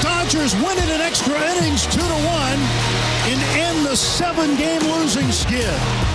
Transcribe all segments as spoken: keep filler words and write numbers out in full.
Dodgers win it in extra innings, two to one, and end the seven-game losing skid.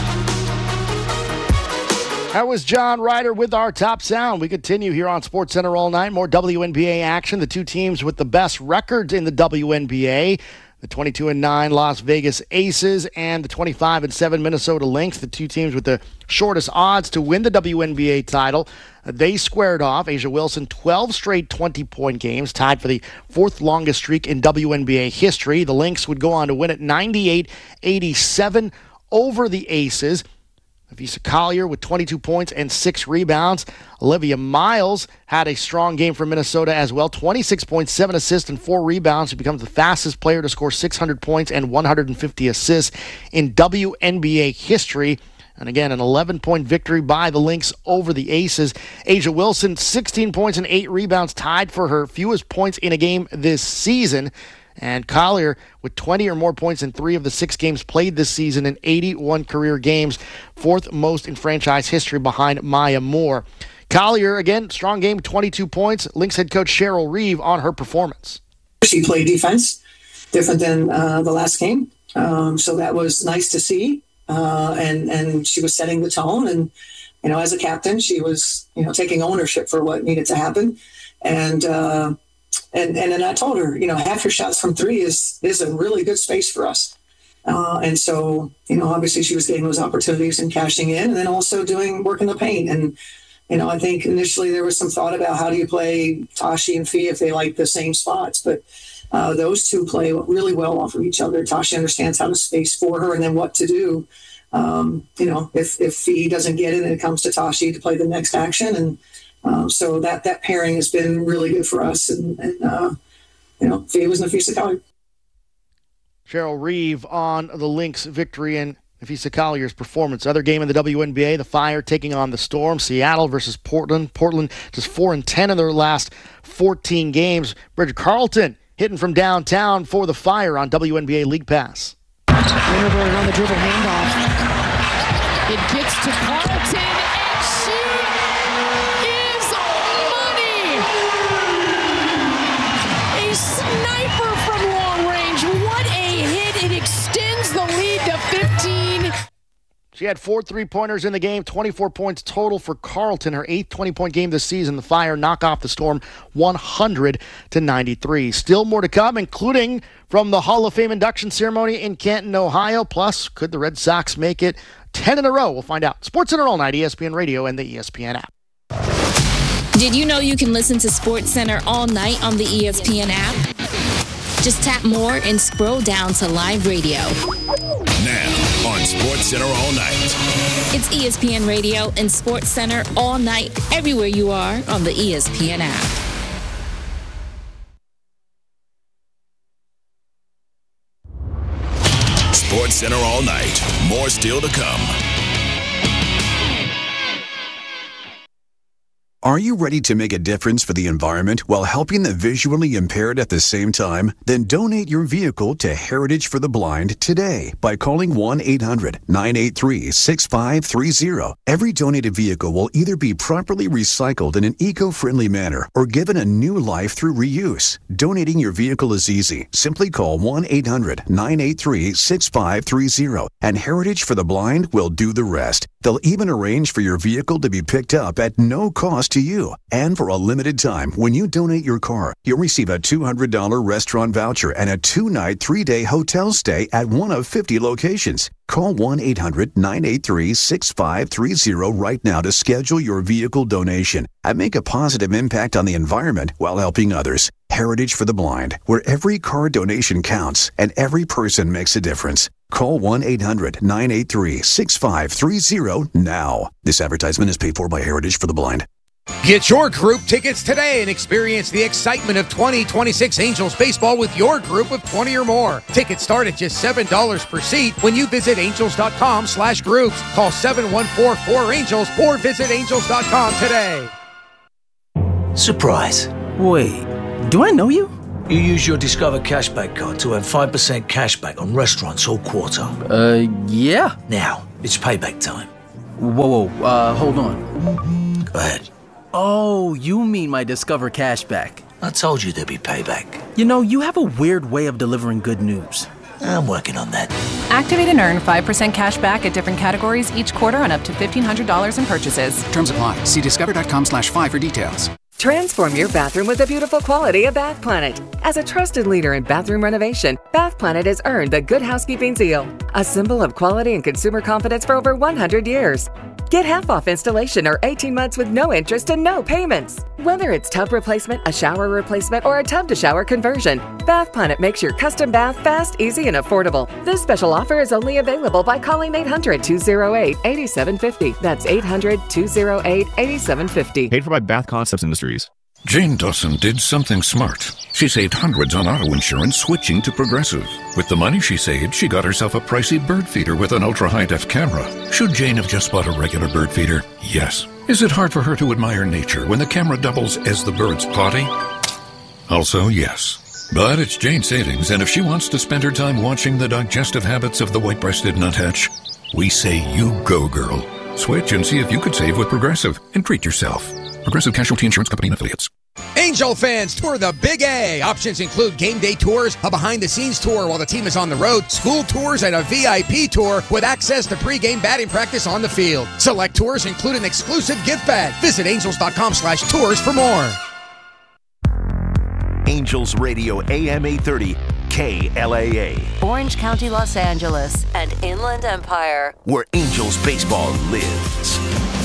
That was John Ryder with our top sound. We continue here on SportsCenter all night. More W N B A action. The two teams with the best records in the W N B A. The twenty-two and nine Las Vegas Aces and the twenty-five and seven Minnesota Lynx, the two teams with the shortest odds to win the W N B A title. They squared off. A'ja Wilson, twelve straight twenty-point games, tied for the fourth longest streak in W N B A history. The Lynx would go on to win at ninety-eight eighty-seven over the Aces. Napheesa Collier with twenty-two points and six rebounds. Olivia Miles had a strong game for Minnesota as well. twenty-six points, seven assists, and four rebounds. She becomes the fastest player to score six hundred points and one hundred fifty assists in W N B A history. And again, an eleven-point victory by the Lynx over the Aces. A'ja Wilson, sixteen points and eight rebounds, tied for her fewest points in a game this season. And Collier with twenty or more points in three of the six games played this season in eighty-one career games, fourth most in franchise history behind Maya Moore. Collier, again, strong game, twenty-two points. Lynx head coach Cheryl Reeve on her performance. She played defense, different than uh, the last game. Um, so that was nice to see. Uh, and, and she was setting the tone. And, you know, as a captain, she was, you know, taking ownership for what needed to happen. And, uh, And and then I told her, you know, half your shots from three is is a really good space for us. Uh, and so, you know, obviously she was getting those opportunities and cashing in, and then also doing work in the paint. And, you know, I think initially there was some thought about how do you play Tashi and Fee if they like the same spots. But uh, those two play really well off of each other. Tashi understands how to space for her and then what to do. Um, you know, if, if Fee doesn't get it, and it comes to Tashi to play the next action. And Um, so that that pairing has been really good for us, and, and uh, you know, Fee was Napheesa Collier. Cheryl Reeve on the Lynx victory and Napheesa Collier's performance. Other game in the W N B A, the Fire taking on the Storm. Seattle versus Portland. Portland just four and ten in their last fourteen games. Bridget Carlton hitting from downtown for the Fire on W N B A League Pass. Winterberg on the dribble handoff. It gets to Carlton. She had four three-pointers in the game, twenty-four points total for Carlton, her eighth twenty-point game this season. The Fire knock off the Storm one hundred to ninety-three. Still more to come, including from the Hall of Fame induction ceremony in Canton, Ohio. Plus, could the Red Sox make it ten in a row? We'll find out. SportsCenter all night, E S P N Radio, and the E S P N app. Did you know you can listen to SportsCenter all night on the E S P N app? Just tap more and scroll down to live radio. Now on SportsCenter all night. It's E S P N Radio and SportsCenter all night, everywhere you are on the E S P N app. SportsCenter all night. More still to come. Are you ready to make a difference for the environment while helping the visually impaired at the same time? Then donate your vehicle to Heritage for the Blind today by calling one eight hundred nine eight three six five three zero. Every donated vehicle will either be properly recycled in an eco-friendly manner or given a new life through reuse. Donating your vehicle is easy. Simply call one eight hundred nine eight three six five three zero and Heritage for the Blind will do the rest. They'll even arrange for your vehicle to be picked up at no cost to you. And for a limited time, when you donate your car, you'll receive a two hundred dollars restaurant voucher and a two-night, three-day hotel stay at one of fifty locations. Call one eight hundred nine eight three six five three zero right now to schedule your vehicle donation and make a positive impact on the environment while helping others. Heritage for the Blind, where every car donation counts and every person makes a difference. Call one eight hundred nine eight three six five three zero now. This advertisement is paid for by Heritage for the Blind. Get your group tickets today and experience the excitement of twenty twenty-six Angels baseball with your group of twenty or more. Tickets start at just seven dollars per seat when you visit angels.com slash groups. Call seven one four four ANGELS or visit angels dot com today. Surprise. Wait, do I know you? You use your Discover Cashback card to earn five percent cashback on restaurants all quarter. Uh, yeah. Now, it's payback time. Whoa, whoa, uh, hold on. Go ahead. Oh, you mean my Discover Cashback. I told you there'd be payback. You know, you have a weird way of delivering good news. I'm working on that. Activate and earn five percent cash back at different categories each quarter on up to fifteen hundred dollars in purchases. Terms apply. See discover.com slash five for details. Transform your bathroom with the beautiful quality of Bath Planet. As a trusted leader in bathroom renovation, Bath Planet has earned the Good Housekeeping seal, a symbol of quality and consumer confidence for over one hundred years. Get half off installation or eighteen months with no interest and no payments. Whether it's tub replacement, a shower replacement, or a tub-to-shower conversion, Bath Planet makes your custom bath fast, easy, and affordable. This special offer is only available by calling eight hundred, two oh eight, eight seven five oh. That's eight hundred, two oh eight, eight seven five oh. Paid for by Bath Concepts Industries. Jane Dawson did something smart. She saved hundreds on auto insurance switching to Progressive. With the money she saved, she got herself a pricey bird feeder with an ultra-high-def camera. Should Jane have just bought a regular bird feeder? Yes. Is it hard for her to admire nature when the camera doubles as the bird's potty? Also, yes. But it's Jane's savings, and if she wants to spend her time watching the digestive habits of the white-breasted nuthatch, we say you go, girl. Switch and see if you could save with Progressive and treat yourself. Progressive Casualty Insurance Company and Affiliates. Angel fans, tour the Big A. Options include game day tours, a behind-the-scenes tour while the team is on the road, school tours, and a V I P tour with access to pregame batting practice on the field. Select tours include an exclusive gift bag. Visit angels.com slash tours for more. Angels Radio A M eight thirty, K L A A. Orange County, Los Angeles, and Inland Empire. Where Angels baseball lives.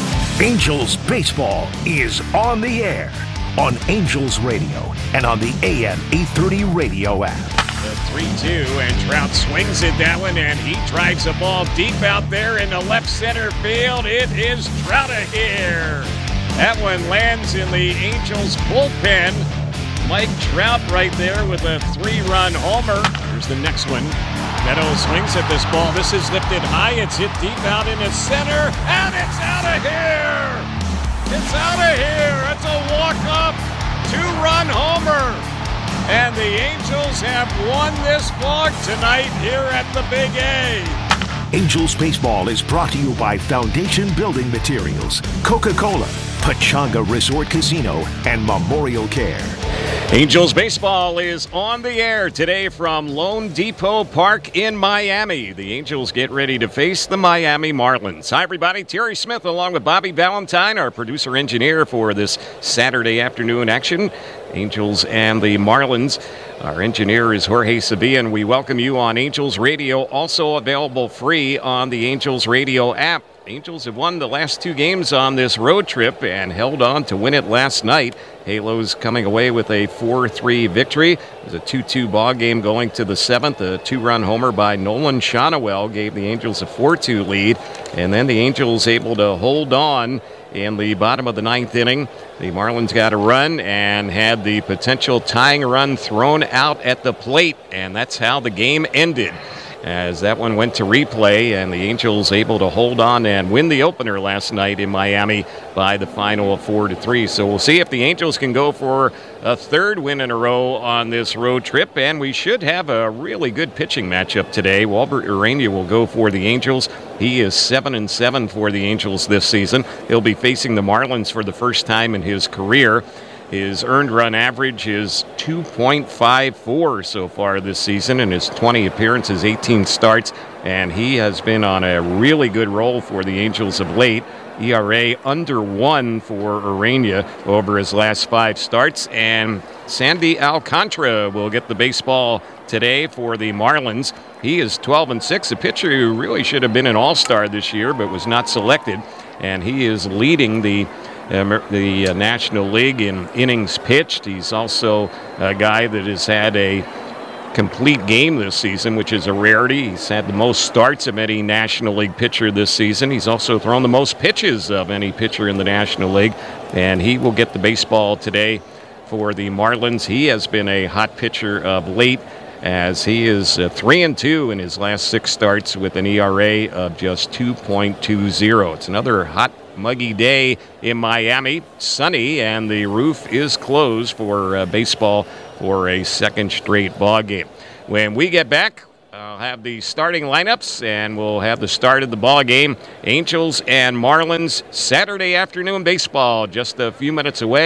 Angels baseball is on the air on Angels Radio and on the A M eight thirty radio app. The three two, and Trout swings at that one, and he drives the ball deep out there in the left center field. It is Trout here. That one lands in the Angels bullpen. Mike Trout right there with a three-run homer. Here's the next one. Meadows swings at this ball. This is lifted high. It's hit deep out in the center, and it's out of here. It's out of here. It's a walk-off two-run homer. And the Angels have won this ball tonight here at the Big A. Angels Baseball is brought to you by Foundation Building Materials, Coca-Cola, Pachanga Resort Casino, and Memorial Care. Angels Baseball is on the air today from Lone Depot Park in Miami. The Angels get ready to face the Miami Marlins. Hi, everybody. Terry Smith along with Bobby Valentine, our producer-engineer for this Saturday afternoon action. Angels and the Marlins. Our engineer is Jorge Sevilla, and we welcome you on Angels Radio, also available free on the Angels Radio app. Angels have won the last two games on this road trip and held on to win it last night. Halos coming away with a four three victory. It was a two two ball game going to the seventh. A two-run homer by Nolan Shonowell gave the Angels a four two lead. And then the Angels able to hold on in the bottom of the ninth inning. The Marlins got a run and had the potential tying run thrown out at the plate. And that's how the game ended, as that one went to replay, and the Angels able to hold on and win the opener last night in Miami by the final of four to three. So we'll see if the Angels can go for a third win in a row on this road trip, and we should have a really good pitching matchup today. Walbert Urania will go for the Angels. He is seven and seven for the Angels this season. He'll be facing the Marlins for the first time in his career. His earned run average is two point five four so far this season in his twenty appearances, eighteen starts, and he has been on a really good roll for the Angels of late. E R A under one for Urania over his last five starts, and Sandy Alcantara will get the baseball today for the Marlins. He is twelve and six, a pitcher who really should have been an all-star this year but was not selected, and he is leading the Um, the uh, National League in innings pitched. He's also a guy that has had a complete game this season, which is a rarity. He's had the most starts of any National League pitcher this season. He's also thrown the most pitches of any pitcher in the National League, and he will get the baseball today for the Marlins. He has been a hot pitcher of late, as he is uh, three and two in his last six starts with an E R A of just two point two oh. It's another hot, muggy day in Miami, sunny, and the roof is closed for uh, baseball for a second straight ball game. When we get back, I'll have the starting lineups, and we'll have the start of the ball game. Angels and Marlins, Saturday afternoon baseball, just a few minutes away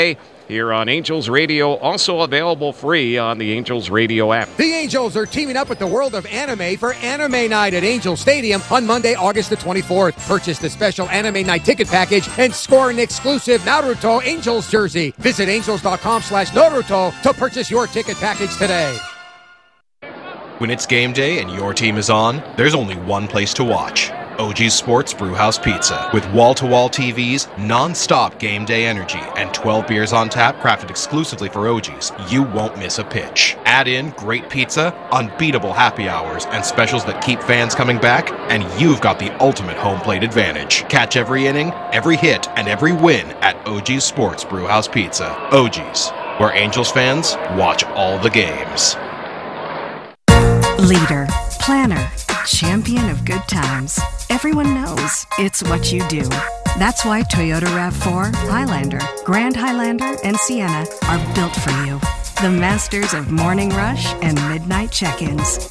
here on Angels Radio, also available free on the Angels Radio app. The Angels are teaming up with the world of anime for Anime Night at Angel Stadium on Monday, August the twenty-fourth. Purchase the special Anime Night ticket package and score an exclusive Naruto Angels jersey. Visit angels.com slash Naruto to purchase your ticket package today. When it's game day and your team is on, there's only one place to watch. O G's Sports Brewhouse Pizza. With wall-to-wall T Vs, non-stop game day energy, and twelve beers on tap crafted exclusively for O G's, you won't miss a pitch. Add in great pizza, unbeatable happy hours, and specials that keep fans coming back, and you've got the ultimate home plate advantage. Catch every inning, every hit, and every win at O G's Sports Brewhouse Pizza. O G's, where Angels fans watch all the games. Leader, planner, champion of good times. Everyone knows it's what you do. That's why Toyota RAV four, Highlander, Grand Highlander, and Sienna are built for you. The masters of morning rush and midnight check-ins.